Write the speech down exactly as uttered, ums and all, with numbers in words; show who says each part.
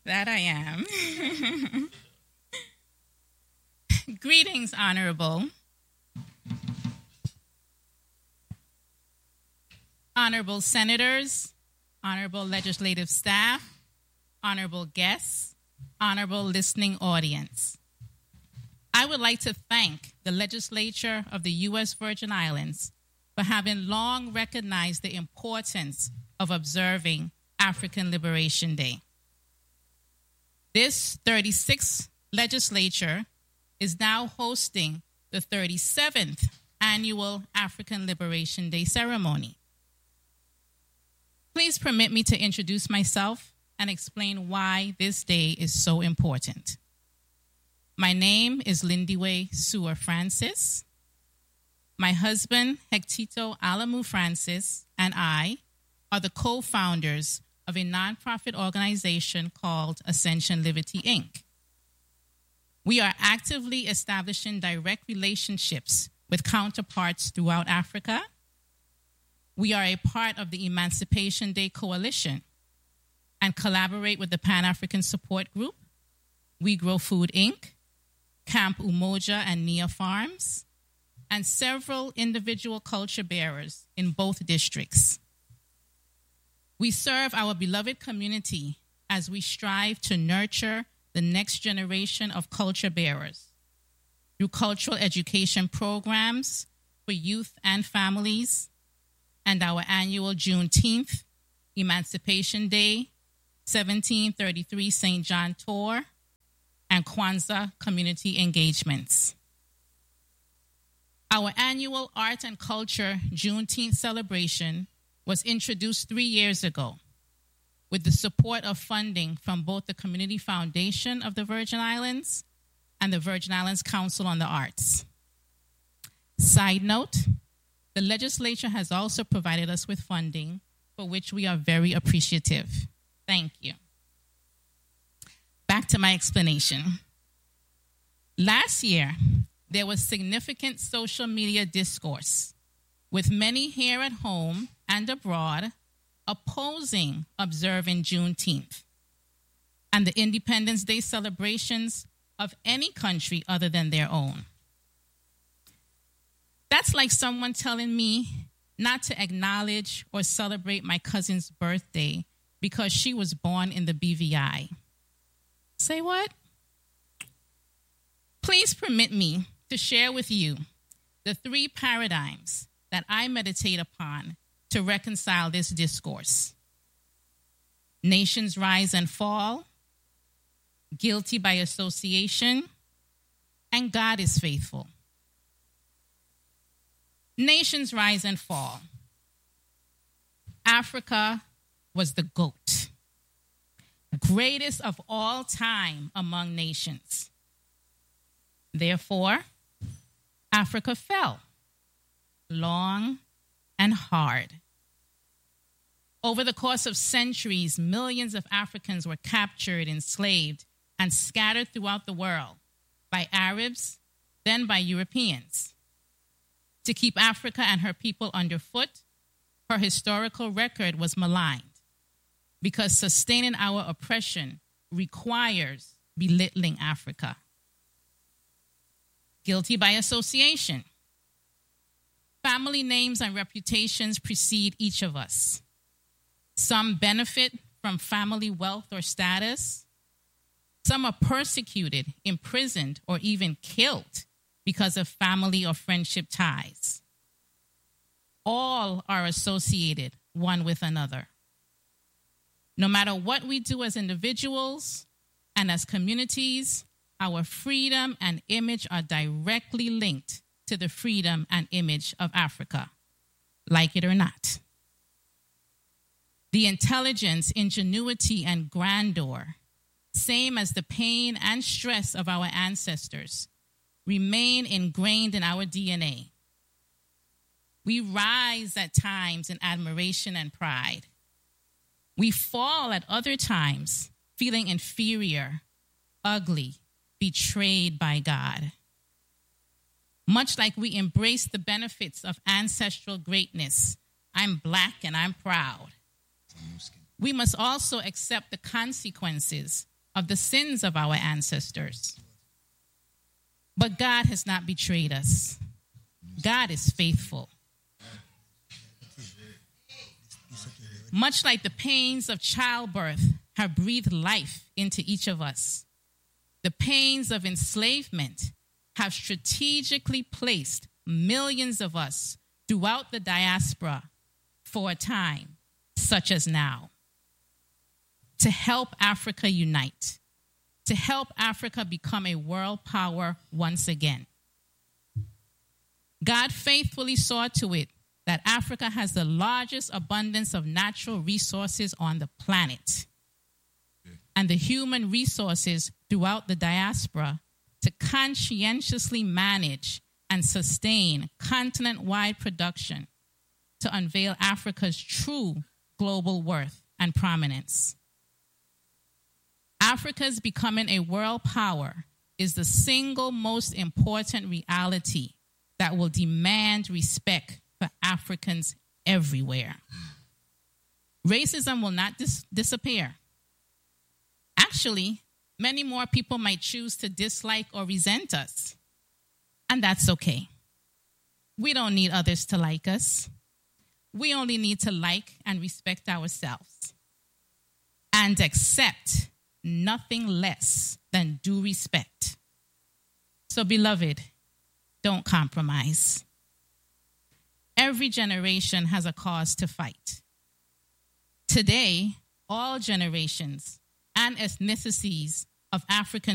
Speaker 1: That I am. Greetings, Honorable. Honorable Senators, Honorable Legislative Staff, Honorable Guests, Honorable Listening Audience. I would like to thank the Legislature of the U S Virgin Islands for having long recognized the importance of observing African Liberation Day. This thirty-sixth legislature is now hosting the thirty-seventh annual African Liberation Day ceremony. Please permit me to introduce myself and explain why this day is so important. My name is Lindiwe Sewer Francis. My husband, Hectito Alamu Francis, and I are the co-founders of a nonprofit organization called Ascension Liberty, Incorporated. We are actively establishing direct relationships with counterparts throughout Africa. We are a part of the Emancipation Day Coalition and collaborate with the Pan-African Support Group, We Grow Food, Incorporated, Camp Umoja and Nia Farms, and several individual culture bearers in both districts. We serve our beloved community as we strive to nurture the next generation of culture bearers through cultural education programs for youth and families, and our annual Juneteenth, Emancipation Day, seventeen thirty-three Saint John Tour, and Kwanzaa community engagements. Our annual Art and Culture Juneteenth celebration was introduced three years ago with the support of funding from both the Community Foundation of the Virgin Islands and the Virgin Islands Council on the Arts. Side note, the legislature has also provided us with funding for which we are very appreciative. Thank you. Back to my explanation. Last year, there was significant social media discourse with many here at home and abroad opposing observing Juneteenth and the Independence Day celebrations of any country other than their own. That's like someone telling me not to acknowledge or celebrate my cousin's birthday because she was born in the B V I. Say what? Please permit me to share with you the three paradigms that I meditate upon to reconcile this discourse. Nations rise and fall, guilty by association, and God is faithful. Nations rise and fall. Africa was the GOAT, greatest of all time among nations. Therefore, Africa fell, long and hard. Over the course of centuries, millions of Africans were captured, enslaved, and scattered throughout the world by Arabs, then by Europeans. To keep Africa and her people underfoot, her historical record was maligned because sustaining our oppression requires belittling Africa. Guilty by association. Family names and reputations precede each of us. Some benefit from family wealth or status. Some are persecuted, imprisoned, or even killed because of family or friendship ties. All are associated one with another. No matter what we do as individuals and as communities, our freedom and image are directly linked to the freedom and image of Africa, like it or not. The intelligence, ingenuity, and grandeur, same as the pain and stress of our ancestors, remain ingrained in our D N A. We rise at times in admiration and pride. We fall at other times feeling inferior, ugly, betrayed by God. Much like we embrace the benefits of ancestral greatness, I'm Black and I'm proud. We must also accept the consequences of the sins of our ancestors. But God has not betrayed us. God is faithful. Much like the pains of childbirth have breathed life into each of us, the pains of enslavement have strategically placed millions of us throughout the diaspora for a time such as now, to help Africa unite, to help Africa become a world power once again. God faithfully saw to it that Africa has the largest abundance of natural resources on the planet, and the human resources throughout the diaspora to conscientiously manage and sustain continent-wide production to unveil Africa's true global worth and prominence. Africa's becoming a world power is the single most important reality that will demand respect for Africans everywhere. Racism will not dis- disappear. Actually, many more people might choose to dislike or resent us, and that's okay. We don't need others to like us. We only need to like and respect ourselves and accept nothing less than due respect. So, beloved, don't compromise. Every generation has a cause to fight. Today, all generations and ethnicities of African